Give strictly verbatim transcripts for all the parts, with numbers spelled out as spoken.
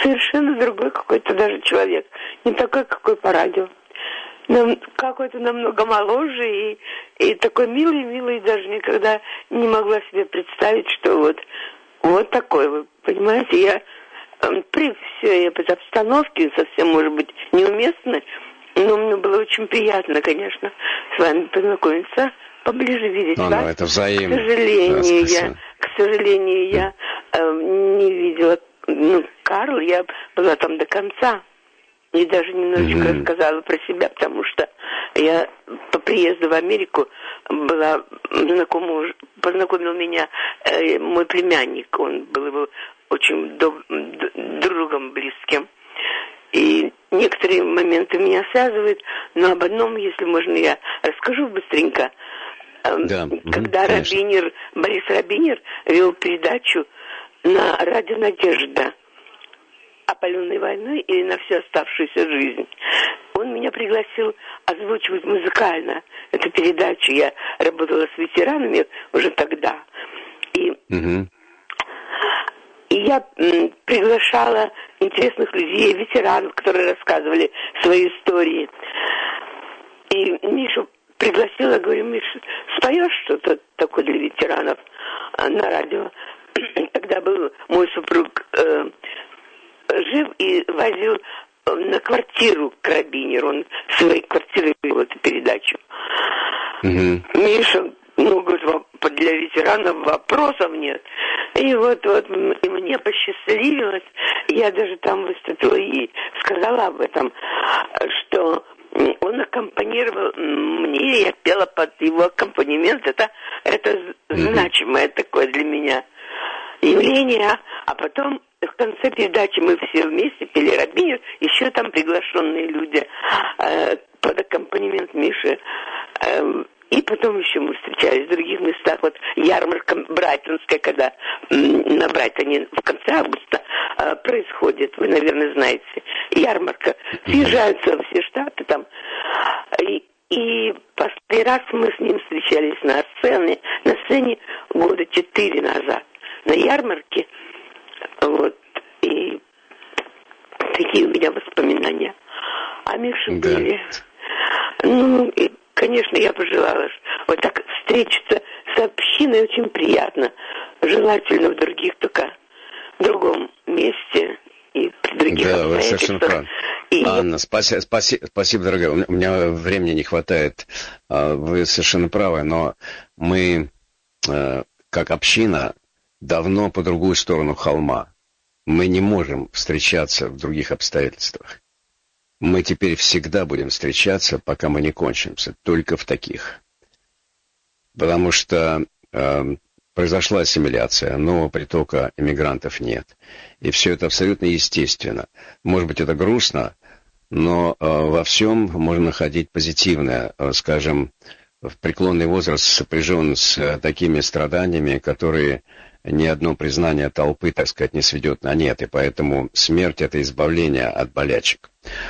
совершенно другой какой-то даже человек. Не такой, какой по радио. Нам, какой-то намного моложе и, и такой милый-милый, даже никогда не могла себе представить, что вот, вот такой вы, понимаете, я э, при всей этой обстановке совсем, может быть, неуместно, но мне было очень приятно, конечно, с вами познакомиться, поближе видеть ну, вас. Ну, это взаимно. К сожалению, да, я, к сожалению, я э, не видела, ну, Карл, я была там до конца. И даже немножечко mm-hmm. рассказала про себя, потому что я по приезду в Америку была знакома, познакомил меня э, мой племянник. Он был его очень доб, другом близким. И некоторые моменты меня связывают, но об одном, если можно, я расскажу быстренько. Э, да. Когда mm-hmm, Рабинер, Борис Рабинер вел передачу на радио «Надежда» опаленной войной или на всю оставшуюся жизнь. Он меня пригласил озвучивать музыкально эту передачу. Я работала с ветеранами уже тогда. И, угу. и я м, приглашала интересных людей, ветеранов, которые рассказывали свои истории. И Мишу пригласила, говорю, Миша, споешь что-то такое для ветеранов на радио? Тогда был мой супруг э, жив и возил на квартиру к Рабинеру. Он в своей квартире вел эту передачу. Mm-hmm. Миша, ну, говорит, для ветеранов вопросов нет. И вот, вот и мне посчастливилось. Я даже там выступила и сказала об этом, что он аккомпанировал мне, я пела под его аккомпанемент. Это, это mm-hmm. значимое такое для меня явление. А потом в конце передачи мы все вместе пели Рабинер, еще там приглашенные люди э, под аккомпанемент Миши. Э, и потом еще мы встречались в других местах. Вот ярмарка Брайтонская, когда э, на Брайтоне в конце августа э, происходит, вы, наверное, знаете. Ярмарка. Съезжаются все штаты там. И, и последний раз мы с ним встречались на сцене, на сцене года четыре назад. На ярмарке. Вот. И такие у меня воспоминания. А Миша да. были. Ну, и, конечно, я пожелала, вот так встретиться с общиной очень приятно. Желательно в других, только в другом месте и при других да, вы совершенно правы. И... Анна, спаси, спаси, спасибо, дорогая. У меня времени не хватает. Вы совершенно правы, но мы, как община, давно по другую сторону холма. Мы не можем встречаться в других обстоятельствах. Мы теперь всегда будем встречаться, пока мы не кончимся, только в таких. Потому что э, произошла ассимиляция, нового притока иммигрантов нет. И все это абсолютно естественно. Может быть, это грустно, но э, во всем можно находить позитивное. Э, скажем, в преклонный возраст сопряжен с э, такими страданиями, которые... ни одно признание толпы, так сказать, не сведет на нет, и поэтому смерть — это избавление от болячек.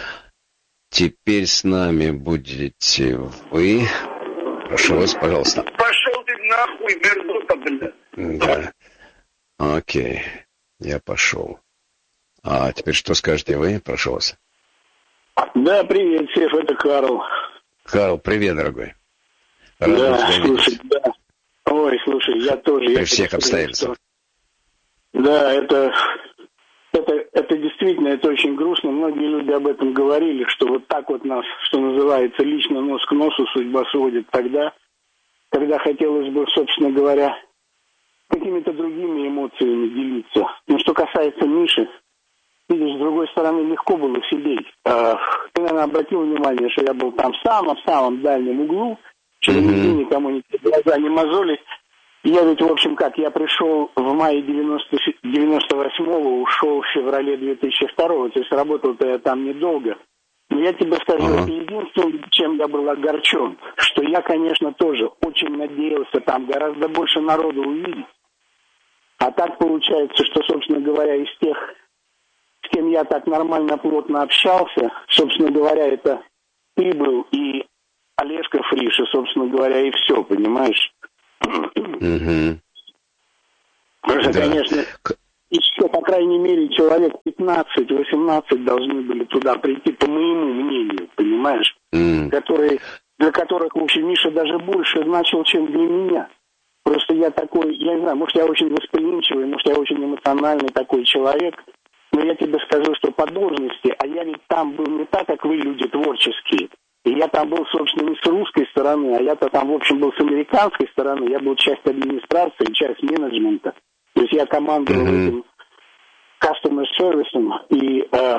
Теперь с нами будете вы. Прошу вас, пожалуйста. Пошел ты нахуй, бердота, блядь. Да. Окей. Я пошел. А теперь что скажете вы? Прошу вас. Да, привет, Сев, это Карл. Карл, привет, дорогой. Рад да, слушай, да. Ой, слушай, я тоже... При я всех обстоятельствах. Да, это, это, это действительно, это очень грустно. Многие люди об этом говорили, что вот так вот нас, что называется, лично нос к носу судьба сводит тогда, когда хотелось бы, собственно говоря, какими-то другими эмоциями делиться. Но что касается Миши, видишь, с другой стороны, легко было сидеть. Ты, наверное, обратил внимание, что я был там в самом-самом дальнем углу, чтобы mm-hmm. никому не глаза не мозолить. Я ведь, в общем, как, я пришел в мае девяносто восьмого, ушел в феврале две тысячи второго, то есть работал-то я там недолго. Но я тебе скажу, uh-huh. это единственное, чем я был огорчен, что я, конечно, тоже очень надеялся там гораздо больше народу увидеть. А так получается, что, собственно говоря, из тех, с кем я так нормально, плотно общался, собственно говоря, это ты был и Олежка Фриш, и, собственно говоря, и все, понимаешь? Угу. Просто, да. конечно, еще ну, по крайней мере, человек пятнадцать-восемнадцать должны были туда прийти, по моему мнению, понимаешь? Mm. Которые, для которых, в общем, Миша даже больше значил, чем для меня. Просто я такой, я не знаю, может, я очень восприимчивый, может, я очень эмоциональный такой человек, но я тебе скажу, что по должности, а я ведь там был не так, как вы, люди творческие. И я там был, собственно, не с русской стороны, а я-то там, в общем, был с американской стороны. Я был часть администрации, часть менеджмента. То есть я командовал mm-hmm. этим customer service. И э,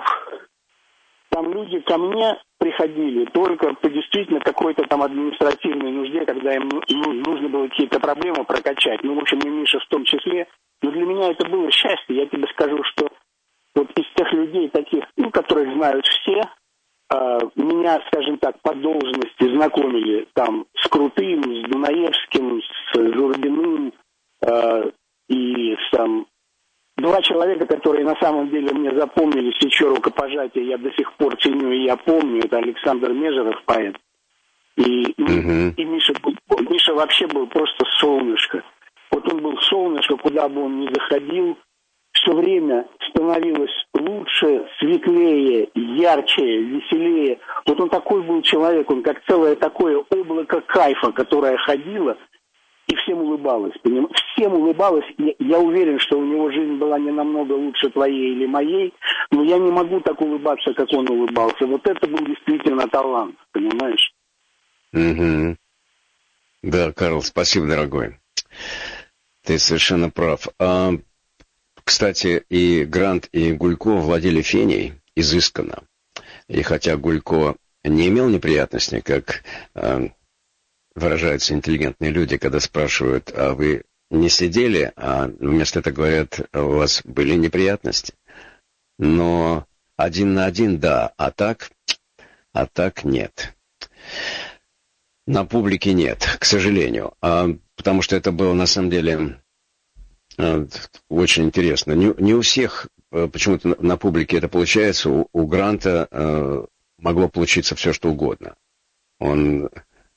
там люди ко мне приходили только по действительно какой-то там административной нужде, когда им ну, нужно было какие-то проблемы прокачать. Ну, в общем, и Миша в том числе. Но для меня это было счастье. Я тебе скажу, что вот из тех людей таких, ну, которых знают все, меня, скажем так, по должности знакомили там с Крутым, с Дунаевским, с Журбиным э, и с, там два человека, которые на самом деле мне запомнились, еще рукопожатие я до сих пор ценю и я помню, это Александр Межеров, поэт, и, mm-hmm. и Миша, Миша вообще был просто солнышко. Вот он был солнышко, куда бы он ни заходил, все время становилось лучше, светлее, ярче, веселее. Вот он такой был человек, он как целое такое облако кайфа, которое ходило и всем улыбалось. Поним? Всем улыбалось. Я, я уверен, что у него жизнь была не намного лучше твоей или моей, но я не могу так улыбаться, как он улыбался. Вот это был действительно талант, понимаешь? Mm-hmm. Да, Карл, спасибо, дорогой. Ты совершенно прав. А... Кстати, и Грант, и Гулько владели феней изысканно. И хотя Гулько не имел неприятностей, как э, выражаются интеллигентные люди, когда спрашивают, а вы не сидели, а вместо этого говорят, у вас были неприятности. Но один на один, да, а так, а так нет. На публике нет, к сожалению. А, потому что это было на самом деле... Очень интересно. Не, не у всех почему-то на, на публике это получается. У, у Гранта э, могло получиться все, что угодно. Он,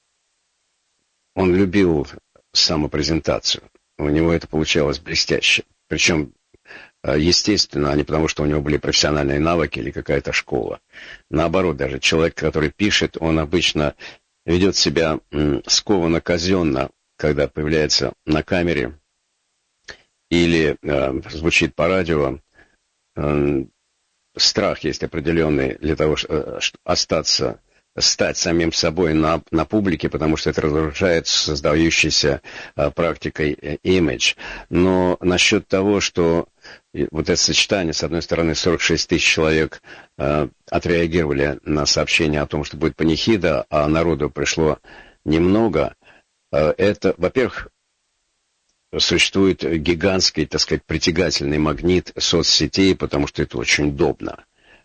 он любил самопрезентацию. У него это получалось блестяще. Причем, э, естественно, а не потому, что у него были профессиональные навыки или какая-то школа. Наоборот, даже человек, который пишет, он обычно ведет себя м, скованно, казенно, когда появляется на камере или э, звучит по радио. Э, страх есть определенный для того, чтобы остаться, стать самим собой на, на публике, потому что это разрушает создающийся э, практикой э, имидж. Но насчет того, что вот это сочетание, с одной стороны, сорок шесть тысяч человек э, отреагировали на сообщение о том, что будет панихида, а народу пришло немного, э, это, во-первых, существует гигантский, так сказать, притягательный магнит соцсетей, потому что это очень удобно.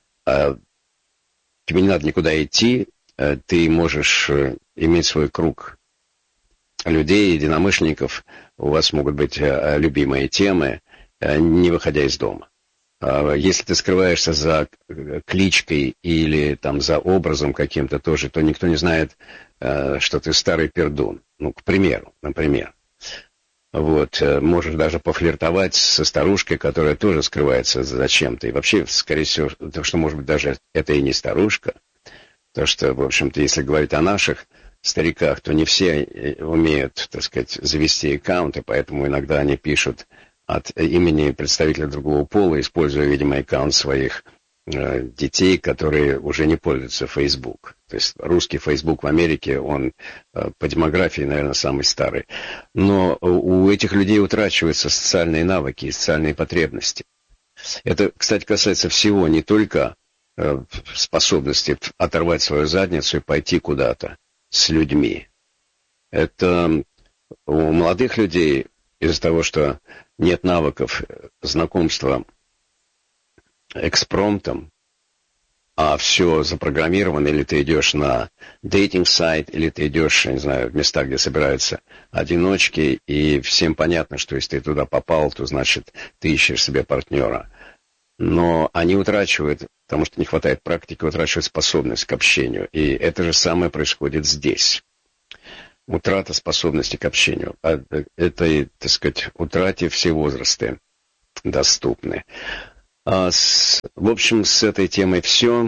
Тебе не надо никуда идти, ты можешь иметь свой круг людей, единомышленников, у вас могут быть любимые темы, не выходя из дома. Если ты скрываешься за кличкой или там за образом каким-то тоже, то никто не знает, что ты старый пердун. Ну, к примеру, например. Вот, можешь даже пофлиртовать со старушкой, которая тоже скрывается за чем-то. И вообще, скорее всего, то, что, может быть, даже это и не старушка. То, что, в общем-то, если говорить о наших стариках, то не все умеют, так сказать, завести аккаунты, поэтому иногда они пишут от имени представителя другого пола, используя, видимо, аккаунт своих э, детей, которые уже не пользуются Facebook. То есть русский Facebook в Америке, он э, по демографии, наверное, самый старый. Но у этих людей утрачиваются социальные навыки и социальные потребности. Это, кстати, касается всего, не только э, способности оторвать свою задницу и пойти куда-то с людьми. Это у молодых людей из-за того, что нет навыков знакомства экспромтом, а все запрограммировано, или ты идешь на дейтинг-сайт, или ты идешь, не знаю, в места, где собираются одиночки, и всем понятно, что если ты туда попал, то, значит, ты ищешь себе партнера. Но они утрачивают, потому что не хватает практики, утрачивают способность к общению. И это же самое происходит здесь. Утрата способности к общению. Этой, так сказать, утрате все возрасты доступны. А с, в общем, с этой темой все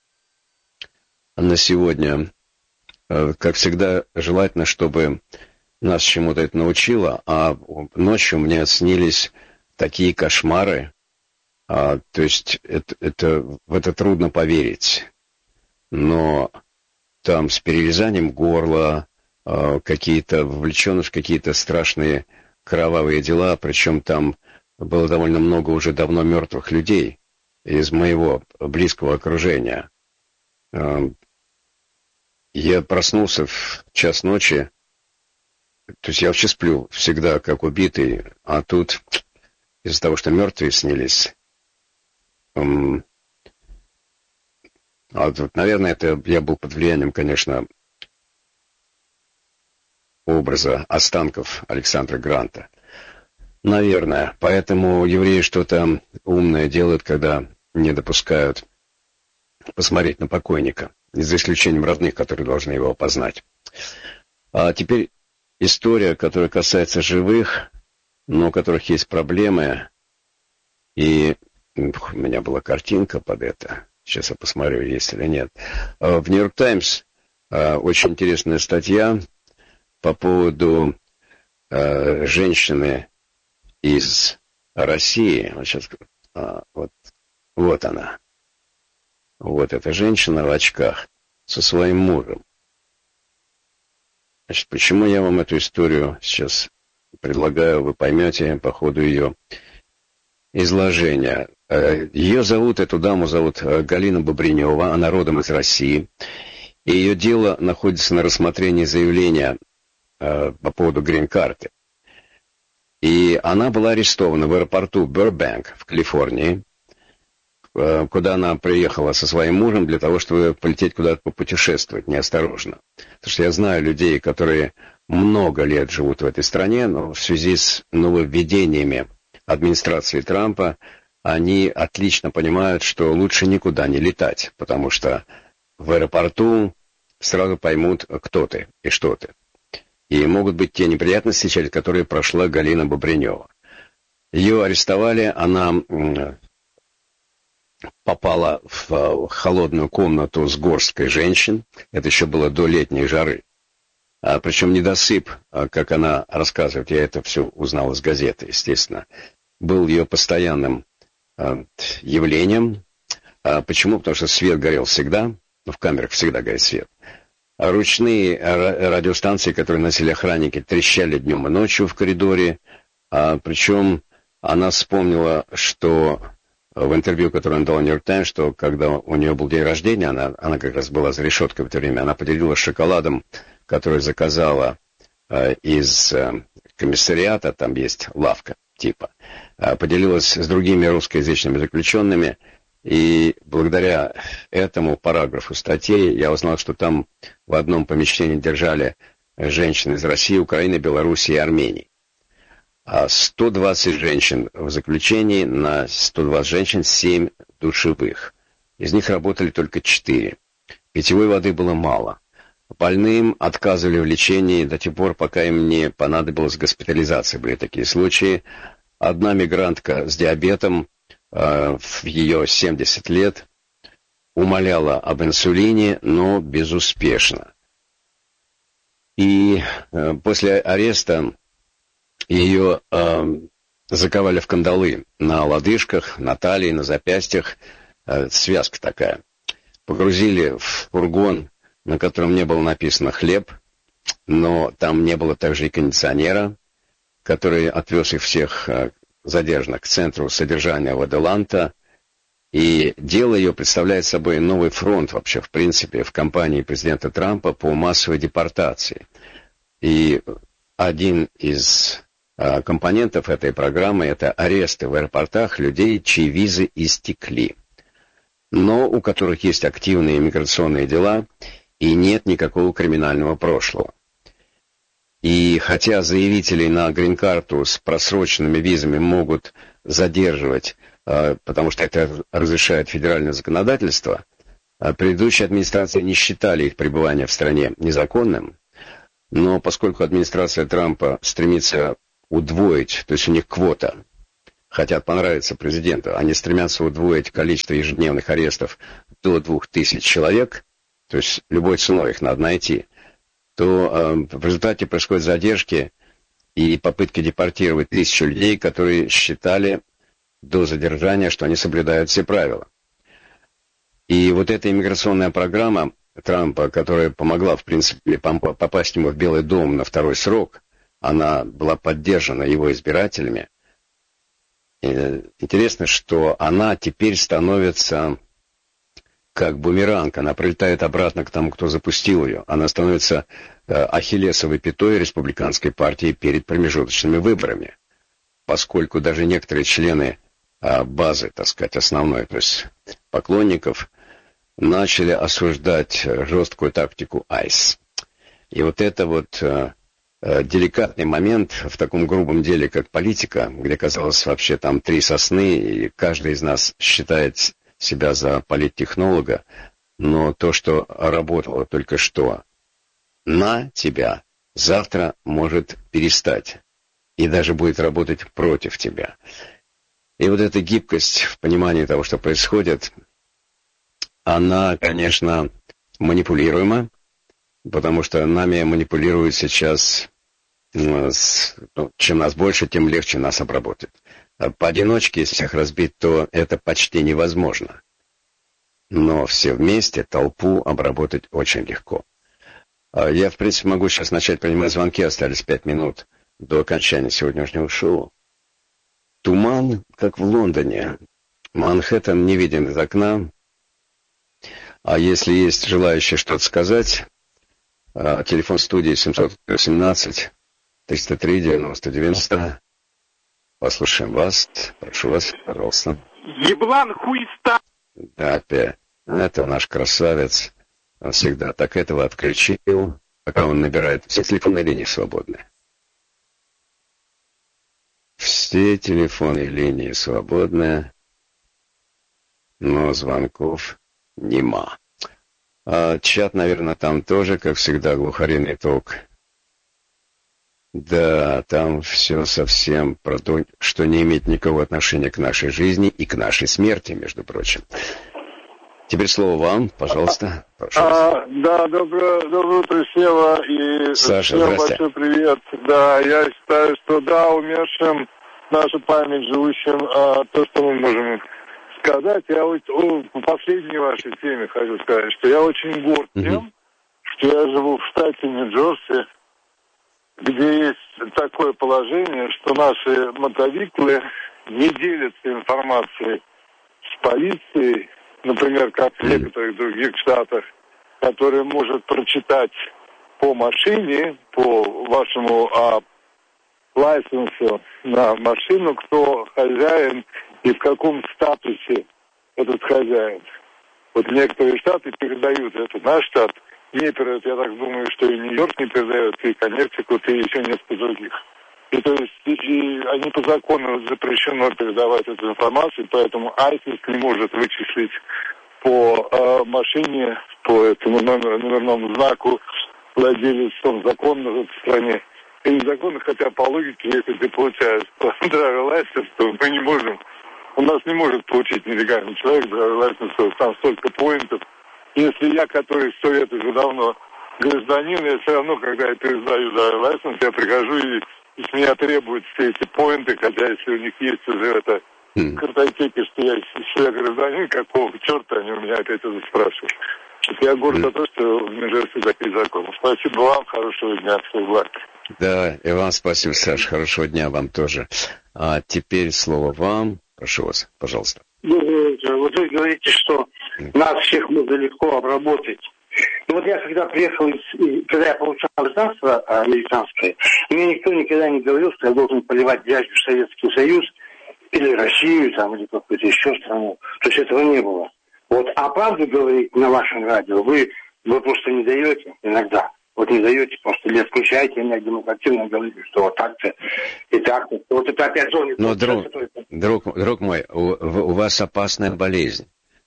на сегодня. Как всегда, желательно, чтобы нас чему-то это научило, а ночью мне снились такие кошмары, а, то есть это, это, в это трудно поверить, но там с перерезанием горла, а, какие-то вовлечены в какие-то страшные кровавые дела, причем там было довольно много уже давно мертвых людей из моего близкого окружения. А, я проснулся в час ночи, то есть я вообще сплю всегда как убитый, а тут из-за того, что мертвые снились, эм, а вот, наверное, это я был под влиянием, конечно, образа останков Александра Гранта. Наверное, поэтому евреи что-то умное делают, когда не допускают посмотреть на покойника, за исключением родных, которые должны его опознать. А теперь история, которая касается живых, но у которых есть проблемы. И у меня была картинка под это. Сейчас я посмотрю, есть или нет. В «Нью-Йорк Таймс» очень интересная статья по поводу женщины из России. Вот сейчас, вот, вот она. Вот эта женщина в очках со своим мужем. Значит, почему я вам эту историю сейчас предлагаю, вы поймете по ходу ее изложения. Ее зовут, эту даму зовут Галина Бобринева, она родом из России. И ее дело находится на рассмотрении заявления э, по поводу грин-карты. И она была арестована в аэропорту Бербэнк в Калифорнии, куда она приехала со своим мужем для того, чтобы полететь куда-то попутешествовать неосторожно. Потому что я знаю людей, которые много лет живут в этой стране, но в связи с нововведениями администрации Трампа они отлично понимают, что лучше никуда не летать, потому что в аэропорту сразу поймут, кто ты и что ты. И могут быть те неприятности, через которые прошла Галина Бобринева. Ее арестовали, она попала в холодную комнату с горсткой женщин. Это еще было до летней жары. А, причем недосып, как она рассказывает, я это все узнал из газеты, естественно, был ее постоянным а, явлением. А, почему? Потому что свет горел всегда, в камерах всегда горит свет. А ручные радиостанции, которые носили охранники, трещали днем и ночью в коридоре. А, причем она вспомнила, что в интервью, которое она дала «Нью-Йорк Таймс», что когда у нее был день рождения, она, она как раз была за решеткой в это время, она поделилась шоколадом, который заказала э, из э, комиссариата, там есть лавка типа, э, поделилась с другими русскоязычными заключенными, и благодаря этому параграфу статьи я узнал, что там в одном помещении держали женщин из России, Украины, Белоруссии и Армении. А сто двадцать женщин в заключении, на сто двадцать женщин семь душевых. Из них работали только четыре. Питьевой воды было мало. Больным отказывали в лечении до тех пор, пока им не понадобилась госпитализация. Были такие случаи. Одна мигрантка с диабетом, э, в ее семьдесят лет, умоляла об инсулине, но безуспешно. И э, после ареста ее э, заковали в кандалы на лодыжках, на талии, на запястьях, э, связка такая. Погрузили в фургон, на котором не было написано «хлеб», но там не было также и кондиционера, который отвез их всех э, задержанных к центру содержания в Аделанта. И дело ее представляет собой новый фронт вообще, в принципе, в кампании президента Трампа по массовой депортации. И один из компонентов этой программы — это аресты в аэропортах людей, чьи визы истекли, но у которых есть активные миграционные дела и нет никакого криминального прошлого. И хотя заявителей на грин-карту с просроченными визами могут задерживать, потому что это разрешает федеральное законодательство, предыдущие администрации не считали их пребывание в стране незаконным, но поскольку администрация Трампа стремится удвоить, то есть у них квота хотят понравиться президенту, они стремятся удвоить количество ежедневных арестов до двух тысяч человек, то есть любой ценой их надо найти, то э, в результате происходят задержки и попытки депортировать тысячу людей, которые считали до задержания, что они соблюдают все правила. И вот эта иммиграционная программа Трампа, которая помогла, в принципе, попасть ему в Белый дом на второй срок, она была поддержана его избирателями. И интересно, что она теперь становится как бумеранг, она прилетает обратно к тому, кто запустил ее. Она становится ахиллесовой пятой республиканской партии перед промежуточными выборами, поскольку даже некоторые члены базы, так сказать, основной, то есть поклонников, начали осуждать жесткую тактику айс. И вот это вот э, э, деликатный момент в таком грубом деле, как политика, где, казалось, вообще там три сосны, и каждый из нас считает себя за политтехнолога, но то, что работало только что на тебя, завтра может перестать и даже будет работать против тебя. И вот эта гибкость в понимании того, что происходит, она, конечно, манипулируема, потому что нами манипулируют сейчас, ну, чем нас больше, тем легче нас обработать. Поодиночке, если всех разбить, то это почти невозможно. Но все вместе толпу обработать очень легко. Я, в принципе, могу сейчас начать принимать звонки, остались пять минут до окончания сегодняшнего шоу. Туман, как в Лондоне. Манхэттен не виден из окна. А если есть желающие что-то сказать, телефон студии семьсот семнадцать триста три девяносто девяносто. Послушаем вас. Прошу вас, пожалуйста. Еблан хуиста. Да, опять. Это наш красавец. Он всегда так этого отключил, пока он набирает. Все телефонные линии свободны. Все телефонные линии свободны, но звонков нема. А чат, наверное, там тоже, как всегда, глухариный ток. Да, там все совсем про то, что не имеет никакого отношения к нашей жизни и к нашей смерти, между прочим. Теперь слово вам, пожалуйста. Прошу а, да, доброе, доброе утро, Сева. И Саша, всем здрасте. большой привет. Да, я считаю, что да, умершим нашу память, живущим, а, то, что мы можем сказать. Я вот о, по последней вашей теме хочу сказать, что я очень горд тем, mm-hmm. что я живу в штате Нью-Джерси, где есть такое положение, что наши мотовиклы не делятся информацией с полицией, например, как в некоторых других штатах, которые может прочитать по машине, по вашему а, лайсенсу на машину, кто хозяин и в каком статусе этот хозяин. Вот некоторые штаты передают это. Наш штат не передает, я так думаю, что и Нью-Йорк не передает, и Коннектикут, и еще несколько других. И то есть и они по закону запрещено передавать эту информацию, поэтому айсис не может вычислить по э, машине, по этому номер, номерному знаку владелец, он законно в этой стране. И незаконно, хотя по логике, если ты получаешь драйвер лайсенс, то мы не можем, у нас не может получить нелегальный человек драйвер лайсенс, там столько поинтов. Если я, который сто лет уже давно гражданин, я все равно, когда я пересдаю драйвер лайсенс, я прихожу и и с меня требуют все эти поинты, хотя если у них есть уже это mm. картотеки, что я, что я гражданин, какого черта они у меня опять это спрашивают. Я горд mm. за то, что в Нью-Джерси такие законы. Спасибо вам, хорошего дня, всех благ. Да, и вам спасибо, Саш, хорошего дня вам тоже. А теперь слово вам. Прошу вас, пожалуйста. Доброе утро. Вот вы говорите, что нас всех можно легко обработать. Ну вот я когда приехал, из, когда я получал гражданство американское, мне никто никогда не говорил, что я должен поливать грязью в Советский Союз или Россию, там, или какую-то еще страну. То есть этого не было. Вот, а правду говорить на вашем радио вы, вы просто не даете иногда. Вот не даете, просто или отключаете меня демонстративно, говорите, что вот так-то и так-то. Вот это опять же... Но, друг, друг, друг мой, у, у вас опасная болезнь.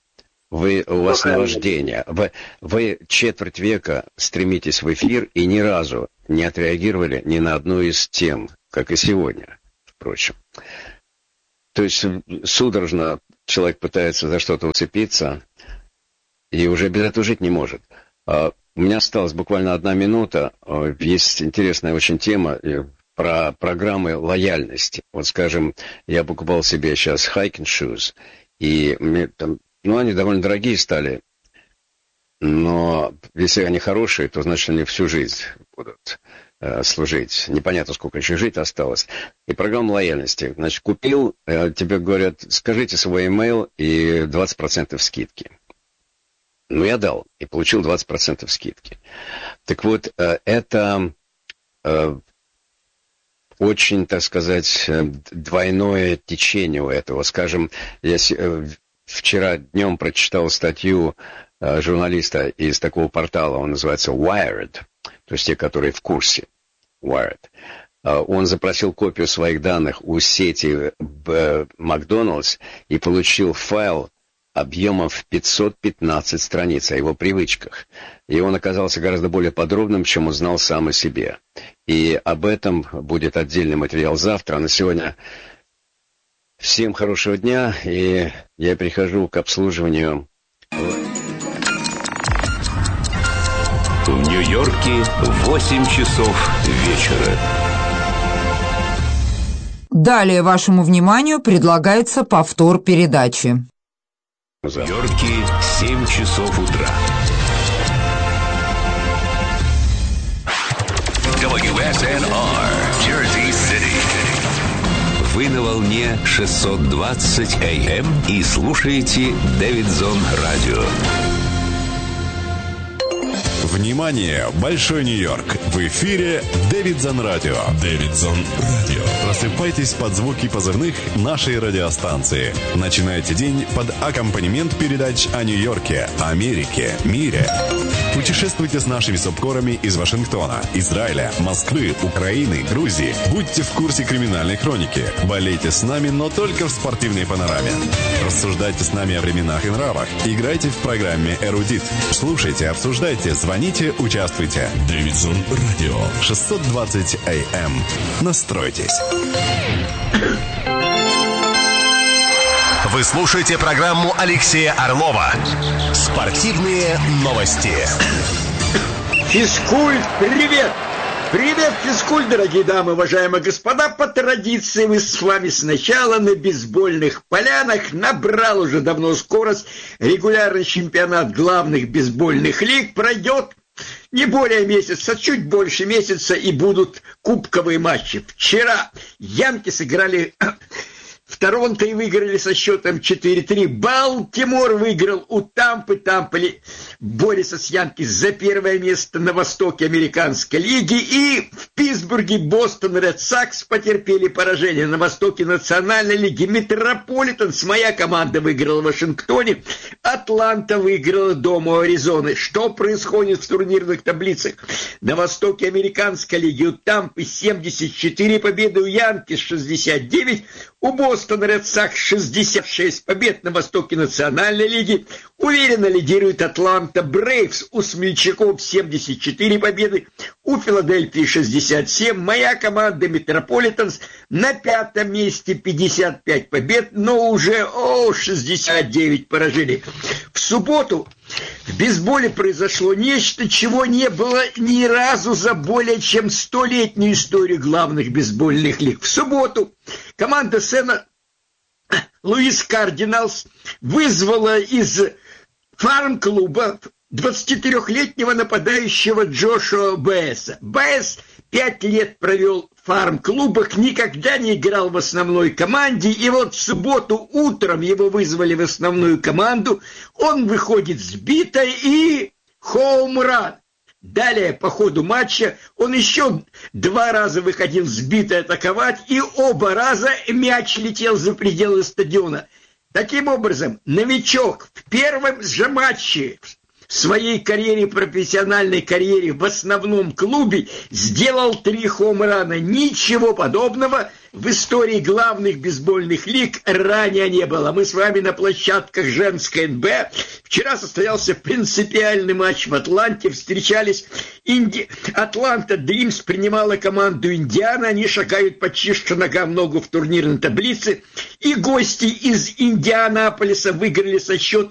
Вы, у вас наваждение. Вы, вы четверть века стремитесь в эфир и ни разу не отреагировали ни на одну из тем, как и сегодня, впрочем. то есть судорожно человек пытается за что-то уцепиться, и уже без этого жить не может. У меня осталась буквально одна минута. Есть интересная очень тема про программы лояльности. Вот, скажем, я покупал себе сейчас hiking shoes, и мне там, ну, они довольно дорогие стали, но если они хорошие, то, значит, они всю жизнь будут э, служить. Непонятно, сколько еще жить осталось. И программа лояльности. Значит, купил, э, тебе говорят, скажите свой email и двадцать процентов скидки. Ну, я дал и получил двадцать процентов скидки. Так вот, э, это э, очень, так сказать, двойное течение у этого. Скажем, я э, вчера днем прочитал статью э, журналиста из такого портала, он называется Wired, то есть те, которые в курсе. Wired. Э, он запросил копию своих данных у сети э, Макдоналдс и получил файл объемом в пятьсот пятнадцать страниц о его привычках. И он оказался гораздо более подробным, чем он знал сам о себе. И об этом будет отдельный материал завтра. А на сегодня всем хорошего дня, и я перехожу к обслуживанию. В Нью-Йорке восемь часов вечера. Далее вашему вниманию предлагается повтор передачи. В Нью-Йорке семь часов утра. дабл ю эс эн ар, Jersey City. Вы на волне шестьсот двадцать эй эм и слушаете Дэвидсон Радио. Внимание, Большой Нью-Йорк! В эфире Дэвидсон Радио. Дэвидсон Радио. Просыпайтесь под звуки позывных нашей радиостанции. Начинайте день под аккомпанемент передач о Нью-Йорке, Америке, мире. Путешествуйте с нашими субкорами из Вашингтона, Израиля, Москвы, Украины, Грузии. Будьте в курсе криминальной хроники. Болейте с нами, но только в спортивной панораме. Рассуждайте с нами о временах и нравах. Играйте в программе «Эрудит». Слушайте, обсуждайте, звоните, участвуйте. Дэвидсон Радио. шестьсот двадцать эй эм. Настройтесь. Вы слушаете программу Алексея Орлова «Спортивные новости». Физкульт, привет! Привет, физкульт, дорогие дамы, уважаемые господа. По традиции мы с вами сначала на бейсбольных полянах. Набрал уже давно скорость. Регулярный чемпионат главных бейсбольных лиг пройдет не более месяца, чуть больше месяца, и будут кубковые матчи. Вчера янки сыграли в Торонто и выиграли со счетом четыре три. Балтимор выиграл у Тампы. Тампа борется с янки за первое место на востоке американской лиги. И в Питтсбурге Бостон Ред Сокс потерпели поражение на востоке национальной лиги. Метрополитенс, моя команда, выиграла в Вашингтоне. Атланта выиграла дома у Аризоны. Что происходит в турнирных таблицах? На востоке американской лиги у Тампы семьдесят четыре победы, у янки шестьдесят девять. У Бостон Ред Сокс шестьдесят шесть побед. На востоке национальной лиги уверенно лидирует Атланта Брейвс. У смельчаков семьдесят четыре победы. У Филадельфии шестьдесят семь. Моя команда Метрополитенс на пятом месте, пятьдесят пять побед, но уже о, шестьдесят девять поражений. В субботу в бейсболе произошло нечто, чего не было ни разу за более чем столетнюю историю главных бейсбольных лиг. В субботу команда Сент-Луис Кардиналс вызвала из фарм-клуба двадцатитрёхлетнего нападающего Джошуа Бэйса. Бэйс пять лет провел в фарм-клубах, никогда не играл в основной команде, и вот в субботу утром его вызвали в основную команду, он выходит сбитой и хоум-ран. Далее, по ходу матча, он еще два раза выходил сбитый атаковать, и оба раза мяч летел за пределы стадиона. Таким образом, новичок в первом же матче в своей карьере, профессиональной карьере в основном клубе сделал три хоум-рана. Ничего подобного в истории главных бейсбольных лиг ранее не было. Мы с вами на площадках женской эн бэ а Вчера состоялся принципиальный матч в Атланте. Встречались Инди... Атланта Дримс принимала команду Индиана. Они шагают почти что нога в ногу в турнирной таблице. И гости из Индианаполиса выиграли со счетом